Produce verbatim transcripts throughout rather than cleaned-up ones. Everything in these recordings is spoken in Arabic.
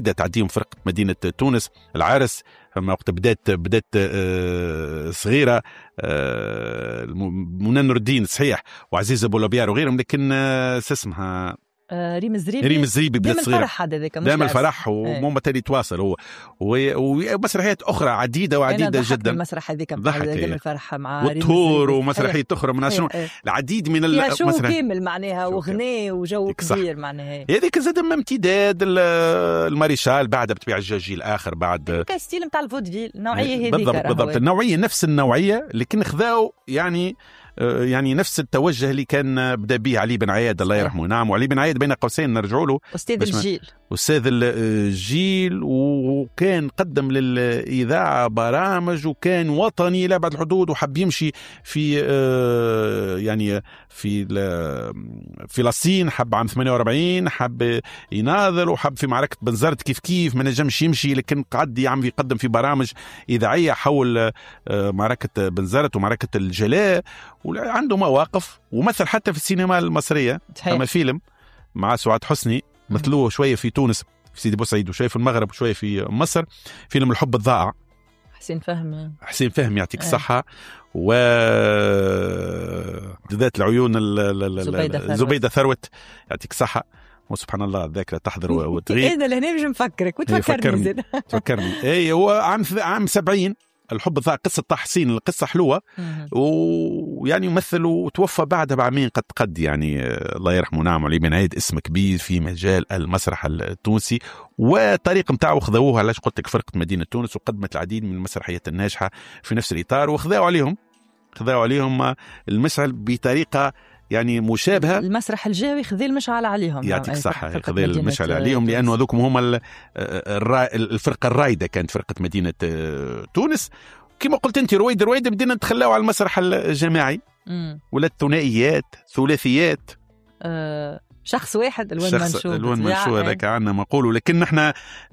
جديدة تعديهم فرقة مدينة تونس. العرس فما وقت بدات بدات صغيرة منى نور الدين صحيح وعزيز أبو لبيار وغيرهم، لكن اسمها ريم الزريبي ريم الزريبي بدات صغيرة الفرح هذا ذاك دائما الفرح وماما تالي تواصل هو ومسرحيات أخرى عديدة وعديدة جدا. المسرح هذيك دائما الفرح مع ريم الزريبي ومسرحيات أخرى من شنو العديد من المسرحيات كامل معناها وغناء وجو كبير معناها. هذيك زاد امتداد الماريشال بعد بتبيع الجاجي الآخر بعد كاستيل نتاع الفودفيل النوعية هذيك بالضبط بالضبط النوعية نفس النوعية، لكن خذاو يعني يعني نفس التوجه اللي كان بدا به علي بن عياد الله يرحمه. نعم، وعلي بن عياد بين قوسين نرجعوا له أستاذ الجيل أستاذ الجيل، وكان قدم للإذاعة برامج وكان وطني لا بعد الحدود، وحب يمشي في يعني في فلسطين، حب عام ثمانية وأربعين حب يناضل، وحب في معركة بنزرت كيف كيف ما نجمش يمشي، لكن قعد يعمل يقدم في برامج إذاعية حول معركة بنزرت ومعركة الجلاء، وعنده مواقف ومثل حتى في السينما المصرية. أما فيلم مع سعاد حسني مثلوه شوية في تونس في سيدي بوسعيد وشوية في المغرب وشوية في مصر، فيلم الحب الضائع حسين فهمي حسين فهمي يعطيك الصحة. و ذات العيون زبيدة ثروت يعطيك الصحة. وسبحان الله الذاكرة تحضر وتغيب. إيه اللي هنا مش مفكرك وتفكرني زين تفكرني. إيه هو عام عام سبعين الحب الضائع، قصة حسين القصة حلوة، ويعني يمثل وتوفى بعدها بعامين قد قد يعني الله يرحمه. نعم، علي بن عيد اسم كبير في مجال المسرح التونسي، وطريق متاعه خذوها علاش قلت لك فرقة مدينة تونس، وقدمت العديد من المسرحيات الناجحة في نفس الإطار، وخذوا عليهم خذوا عليهم المشعل بطريقة يعني مشابهة. المسرح الجاوي خذي المشعل عليهم يعطيك صحة، خذي المشعل عليهم لأنه هذوكم هم الفرقة الرايدة كانت فرقة مدينة تونس. كما قلت أنت رويد رويد بدينا نتخلاو على المسرح الجماعي ولا الثنائيات ثلاثيات. أه شخص واحد الوان منشور الوان منشور هذاك عنا ما نقولوا، لكن نحن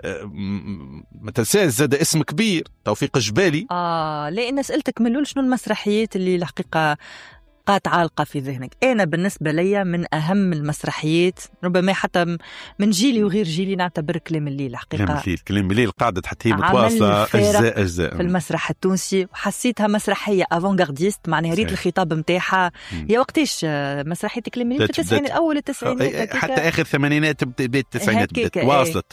ما تنساش زاد اسم كبير توفيق الجبالي. اه لأن سألتك من الأول شنو المسرحيات اللي الحقيقة قات عالقة في ذهنك. أنا بالنسبة لي من أهم المسرحيات ربما حتى من جيلي وغير جيلي نعتبر كلام الليل حقيقة. كلام الليل كلام الليل قاعدة حتى هي متواصلة أجزاء أجزاء في المسرح التونسي، وحسيتها مسرحية أفونغارديست معناها ريت الخطاب متاعها. هي وقتاش مسرحية كلام الليل في التسعينات أول التسعينات حتى آخر الثمانينات بداية التسعينات بدأت واصلت.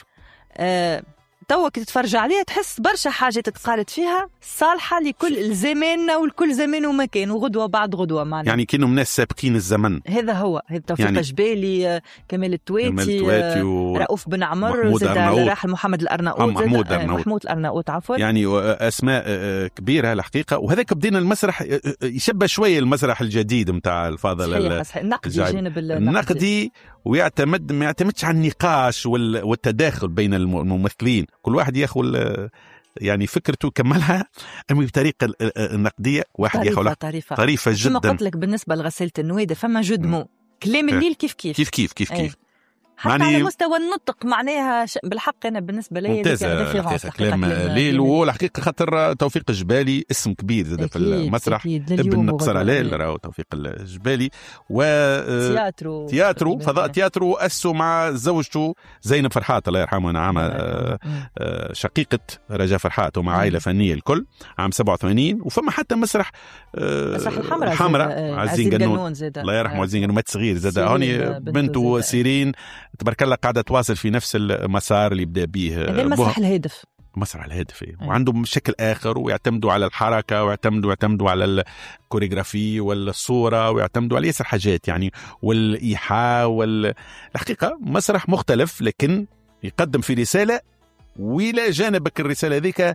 آه توا كي تتفرج عليها تحس برشا حاجات تقالت فيها صالحة لكل الزمان والكل زمان ومكان وغدوة بعد غدوة معنا. يعني كانوا ناس سابقين الزمن. هذا هو هذا توفيق يعني جبالي، كمال التواتي، و... رؤوف بن عمر، زاد راح محمد الأرناؤوط محمود الأرناؤوط محمود الأرناؤوط عفوا. يعني أسماء كبيرة الحقيقة. وهذاك بدينا المسرح يشبه شوية المسرح الجديد متاع الفاضل النقدي جانب النقدي، ويعتمد ما يعتمدش على النقاش والتداخل بين الممثلين، كل واحد ياخذ يعني فكرته كملها أمي بطريقة النقدية، واحد ياخذ طريفة طريفة جدا. كما قلت لك بالنسبة لغسالة النويدة فما جدمو كلام الليل كيف كيف كيف كيف كيف, كيف. حتى معني... على مستوى النطق معناها ش... بالحق أنا بالنسبة لي ممتازة كلام ليل. والحقيقة خاطر توفيق الجبالي اسم كبير زاد في المسرح، ابن نقصر عليه راهو توفيق الجبالي. و تياترو تياترو فضاء تياترو أسسوا مع زوجته زينب فرحات الله يرحمها، نعمة شقيقة رجاء فرحات، ومع عائلة فنية الكل عام سبعة وثمانين. وفما حتى مسرح مسرح الحمراء الحمراء عزين جنون الله يرحمه، عزين جنون مات صغير زاد هوني بنته سيرين تبارك الله قاعدة تواصل في نفس المسار اللي بدأ به. هذا المسرح الهادف مسرح الهادف إيه. وعندهم شكل آخر، ويعتمدوا على الحركة، ويعتمدوا يعتمدوا على الكوريغرافي والصورة، ويعتمدوا على يسر حاجات يعني والإيحاء والحقيقة مسرح مختلف، لكن يقدم في رسالة، وإلى جانبك الرسالة ذيك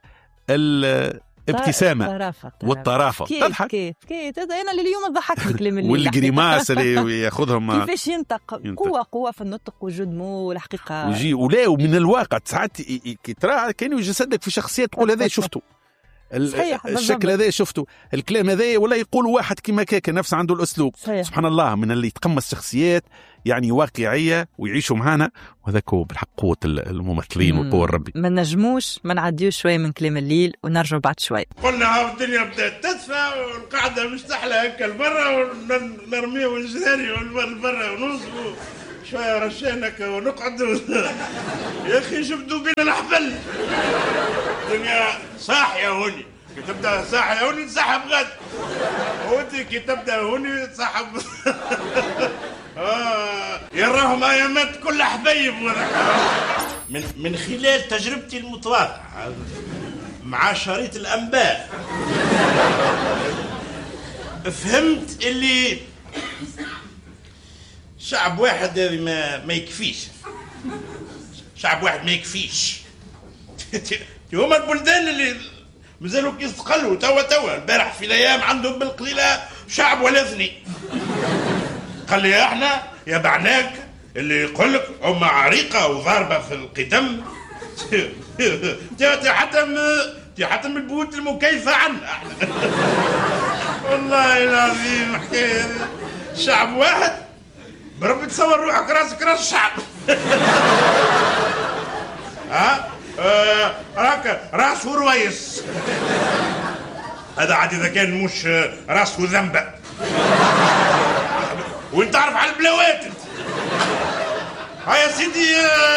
الابتسامة والطرافة تضحك كيف كيف أنا اليوم ضحكني كلام اللي والجريماس اللي ياخذهم كيفاش ينطق, ينطق قوة قوة في النطق وجدمو الحقيقة ويجي ولا ومن الواقع ساعات كي ترى كانوا يجسدك في شخصية تقول هذا شفته الشكل هذا شفته الكلام هذا ولا يقول واحد كما كاك نفس عنده الأسلوب صحيح. سبحان الله من اللي يتقمص شخصيات يعني واقعية ويعيشوا معنا، وهذاك هو بالحق قوة الممثلين والقوة الربي. ما نجموش ما نعديوش شوي من كلام الليل ونرجع بعد شوي. قلنا ها الدنيا بدأت تدفع والقاعدة مش تحلى هكا البرة ونرميه والجراري والبرة ونوصفوا شويه رشانك ونقعد يا اخي جبدوا بين الحبل. الدنيا صاحيه هوني، كي تبدا صاحيه هوني تسحب غد، وانت كي تبدا هوني تسحب. آه يراهم ايامات كل حبيب. من من خلال تجربتي المتواضعه مع شريط الانباء فهمت اللي شعب واحد ما ما يكفيش، شعب واحد ما يكفيش. هما البلدان اللي مازالوا كيستقلوا توا توا. البارح في الايام عندهم بالقليله شعب ولا اثنين. قال لي احنا يا بعناك اللي يقول لك هم عريقه وضاربه في القدم. تحتم تحتم البيوت المكيفه عنا احنا. والله العظيم حكايه شعب واحد بربي تصور روحك راسك راس الشعب. ها آه راك راس ورويس، هذا عاد اذا كان مش راس وذنبه. وانت تعرف على البلاوات انت. ها يا سيدي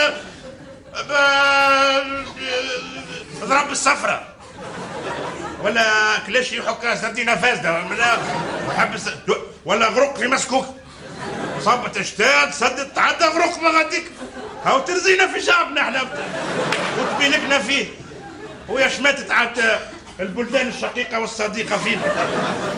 اضرب بالصفرة ولا كلاش يحك سردينه فاسده ولا حبس ولا غرق في مسكوك. صبت اشتاد سدت تعدى غرق بغديك. هاو ترزينا في شعبنا احنا وتبينكنا فيه، ويا شماتت عاد البلدان الشقيقه والصديقه فينا.